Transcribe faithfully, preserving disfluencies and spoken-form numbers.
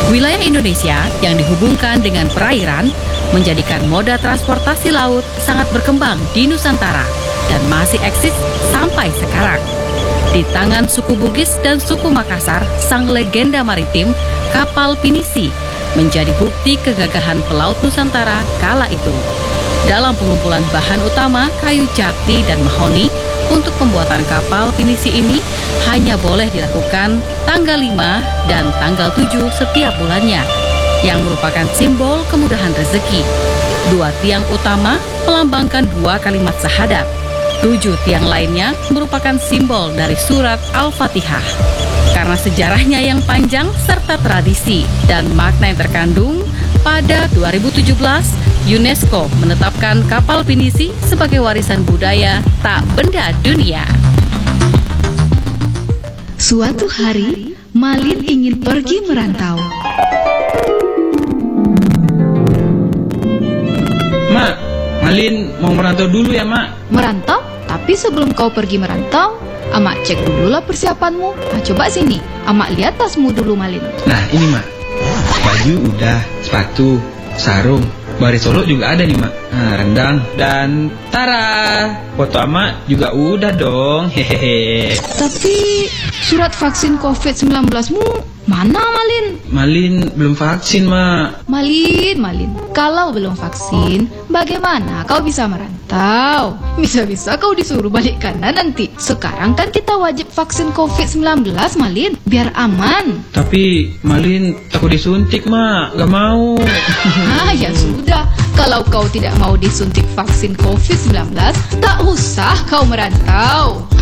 Wilayah Indonesia yang dihubungkan dengan perairan menjadikan moda transportasi laut sangat berkembang di Nusantara dan masih eksis sampai sekarang. Di tangan suku Bugis dan suku Makassar, sang legenda maritim kapal pinisi menjadi bukti kegagahan pelaut Nusantara kala itu. Dalam pengumpulan bahan utama kayu jati dan mahoni untuk pembuatan kapal pinisi ini hanya boleh dilakukan tanggal lima dan tanggal tujuh setiap bulannya, yang merupakan simbol kemudahan rezeki. Dua tiang utama melambangkan dua kalimat syahadat. Tujuh tiang lainnya merupakan simbol dari surat Al-Fatihah. Karena sejarahnya yang panjang serta tradisi dan makna yang terkandung, pada dua ribu tujuh belas UNESCO menetapkan kapal pinisi sebagai warisan budaya tak benda dunia. Suatu hari, Malin ingin pergi merantau. Mak, Malin mau merantau dulu ya, Mak. Merantau? Tapi sebelum kau pergi merantau, Amak cek dululah persiapanmu. Nah, coba sini, Amak lihat tasmu dulu, Malin. Nah, ini, Mak. Baju udah, sepatu, sarung, baris solo juga ada nih, Mak. Nah, rendang dan tara. Foto Amak juga udah dong. Hehehe. Tapi surat vaksin covid sembilan belas-mu mana, Malin? Malin belum vaksin, Mak. Malin, Malin, kalau belum vaksin, bagaimana kau bisa merantau? Bisa-bisa kau disuruh balik kanan nanti. Sekarang kan kita wajib vaksin covid sembilan belas, Malin, biar aman. Tapi Malin takut disuntik, Mak. Gak mau. Ah, ya sudah. Kalau kau tidak mau disuntik vaksin covid sembilan belas, tak usah kau merantau.